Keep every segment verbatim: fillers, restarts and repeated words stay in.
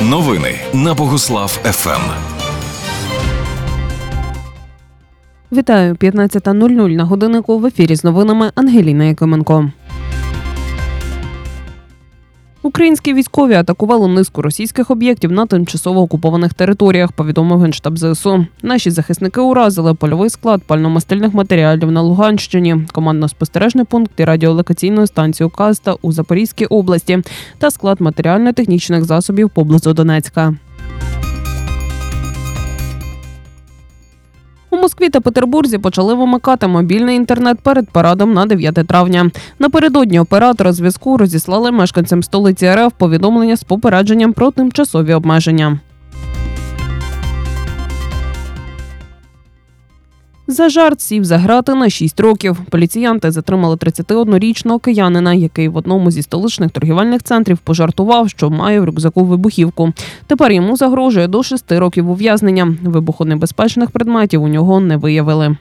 Новини на Богуслав еф ем. Вітаю, п'ятнадцята нуль нуль на годиннику, в ефірі з новинами Ангеліна Якименко. Українські військові атакували низку російських об'єктів на тимчасово окупованих територіях, повідомив Генштаб зе ес у. Наші захисники уразили польовий склад пально-мастильних матеріалів на Луганщині, командно-спостережний пункт і радіолокаційну станцію Каста у Запорізькій області та склад матеріально-технічних засобів поблизу Донецька. У Москві та Петербурзі почали вимикати мобільний інтернет перед парадом на дев'яте травня. Напередодні оператори зв'язку розіслали мешканцям столиці ер еф повідомлення з попередженням про тимчасові обмеження. За жарт сів за грати на шість років. Поліціянти затримали тридцятиоднорічного киянина, який в одному зі столичних торгівельних центрів пожартував, що має в рюкзаку вибухівку. Тепер йому загрожує до шести років ув'язнення. Вибухонебезпечних предметів у нього не виявили.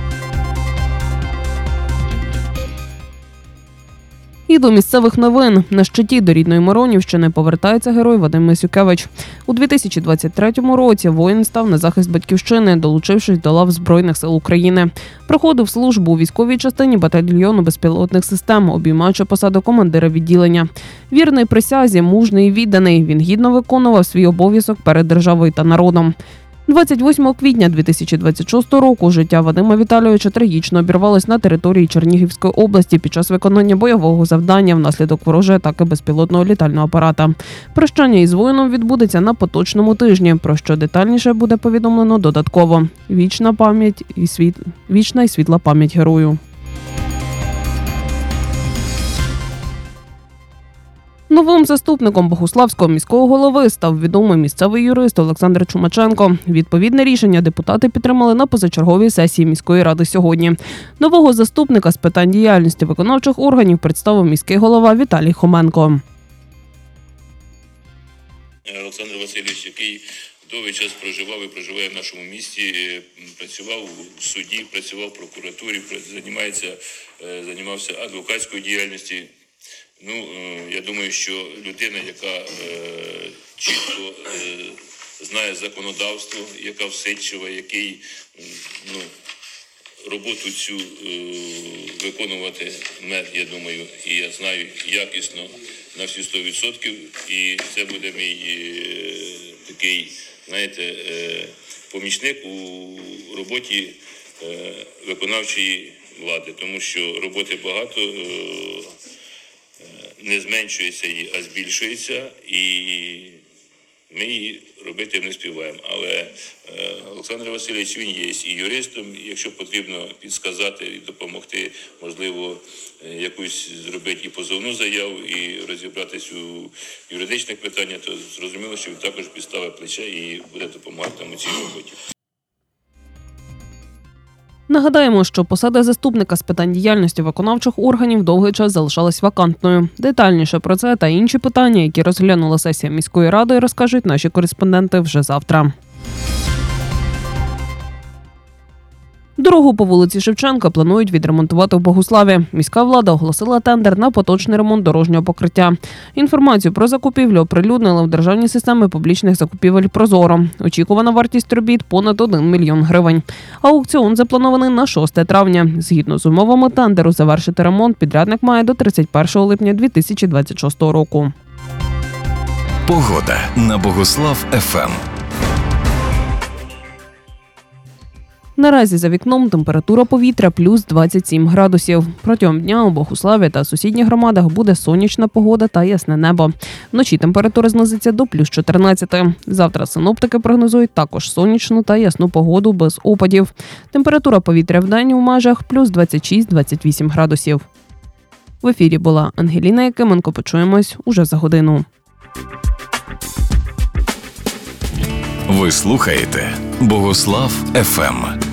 І до місцевих новин. На щиті до рідної Миронівщини повертається герой Вадим Мисюкевич. У дві тисячі двадцять третьому році воїн став на захист батьківщини, долучившись до лав Збройних сил України. Проходив службу у військовій частині батальйону безпілотних систем, обіймаючи посаду командира відділення. Вірний присязі, мужний і відданий, він гідно виконував свій обов'язок перед державою та народом. двадцять восьмого квітня дві тисячі двадцять шостого року життя Вадима Віталійовича трагічно обірвалось на території Чернігівської області під час виконання бойового завдання внаслідок ворожої атаки безпілотного літального апарата. Прощання із воїном відбудеться на поточному тижні, про що детальніше буде повідомлено додатково. Вічна пам'ять і світ... Вічна і світла пам'ять герою. Новим заступником Богуславського міського голови став відомий місцевий юрист Олександр Чумаченко. Відповідне рішення депутати підтримали на позачерговій сесії міської ради сьогодні. Нового заступника з питань діяльності виконавчих органів представив міський голова Віталій Хоменко. Олександр Васильович, який довгий час проживав і проживає в нашому місті, працював у суді, працював в прокуратурі, займається, займався адвокатською діяльністю. Ну, я думаю, що людина, яка е, чітко е, знає законодавство, яка всидчива, який ну, роботу цю е, виконувати мер, я думаю, і я знаю якісно на всі сто відсотків. І це буде мій е, такий, знаєте, е, помічник у роботі е, виконавчої влади, тому що роботи багато, е, не зменшується її, а збільшується, і ми її робити не співаємо. Але е, Олександр Васильович, він є і юристом, якщо потрібно підсказати і допомогти, можливо, якусь зробити і позовну заяву, і розібратися у юридичних питаннях, то зрозуміло, що він також підставить плече і буде допомагати нам у цій роботі. Нагадаємо, що посада заступника з питань діяльності виконавчих органів довгий час залишалась вакантною. Детальніше про це та інші питання, які розглянула сесія міської ради, розкажуть наші кореспонденти вже завтра. Дорогу по вулиці Шевченка планують відремонтувати в Богуславі. Міська влада оголосила тендер на поточний ремонт дорожнього покриття. Інформацію про закупівлю оприлюднили в Державній системі публічних закупівель «Прозоро». Очікувана вартість робіт – понад один мільйон гривень. Аукціон запланований на шосте травня. Згідно з умовами тендеру, завершити ремонт підрядник має до тридцять першого липня дві тисячі двадцять шостого року. Погода на Богуслав еф ем. Наразі за вікном температура повітря плюс двадцять сім градусів. Протягом дня у Богуславі та сусідніх громадах буде сонячна погода та ясне небо. Вночі температура знизиться до плюс чотирнадцяти. Завтра синоптики прогнозують також сонячну та ясну погоду без опадів. Температура повітря вдень у межах плюс двадцять шість - двадцять вісім градусів. В ефірі була Ангеліна Якименко. Почуємось уже за годину. Ви слухаєте Богуслав еф ем.